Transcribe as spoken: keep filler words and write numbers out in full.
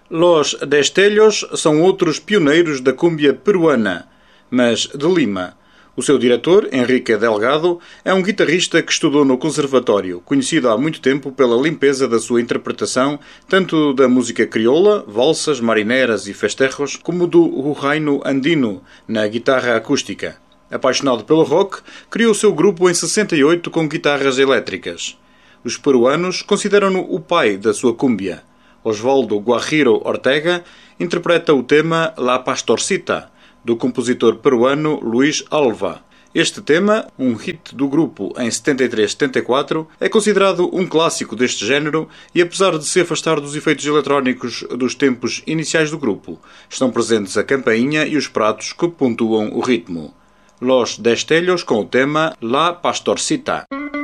Los Destellos são outros pioneiros da cúmbia peruana, mas de Lima. O seu diretor, Enrique Delgado, é um guitarrista que estudou no conservatório, conhecido há muito tempo pela limpeza da sua interpretação, tanto da música crioula, valsas, marineiras e festejos, como do Huayno andino, na guitarra acústica. Apaixonado pelo rock, criou o seu grupo em sessenta e oito com guitarras elétricas. Os peruanos consideram-no o pai da sua cúmbia. Osvaldo Guajiro Ortega interpreta o tema La Pastorcita, do compositor peruano Luís Alva. Este tema, um hit do grupo em setenta e três setenta e quatro, é considerado um clássico deste género e, apesar de se afastar dos efeitos eletrónicos dos tempos iniciais do grupo, estão presentes a campainha e os pratos que pontuam o ritmo. Los Destellos com o tema La Pastorcita.